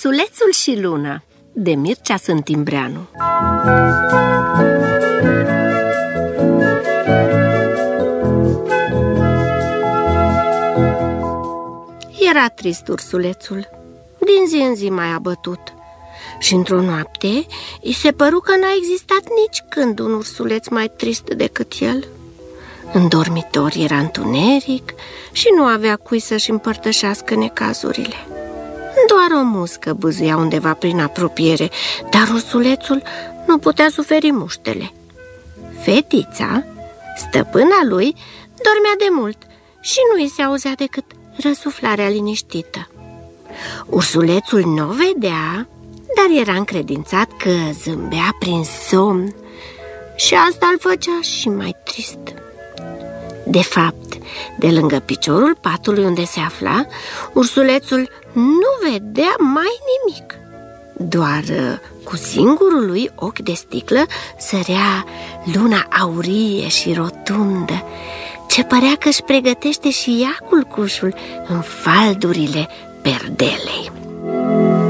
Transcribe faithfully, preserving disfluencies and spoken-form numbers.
Ursulețul și Luna, de Mircea Sântimbreanu. Era trist ursulețul, din zi în zi mai abătut. Și într-o noapte îi se păru că n-a existat nici când un ursuleț mai trist decât el. În dormitor era întuneric și nu avea cui să-și împărtășească necazurile. Doar o muscă bâzâia undeva prin apropiere, dar ursulețul nu putea suferi muștele. Fetița, stăpâna lui, dormea de mult și nu îi se auzea decât răsuflarea liniștită. Ursulețul nu o vedea, dar era încredințat că zâmbea prin somn și asta îl făcea și mai trist. De fapt, de lângă piciorul patului unde se afla, ursulețul nu vedea mai nimic. Doar cu singurul lui ochi de sticlă sărea luna aurie și rotundă, ce părea că își pregătește și ea culcușul în faldurile perdelei.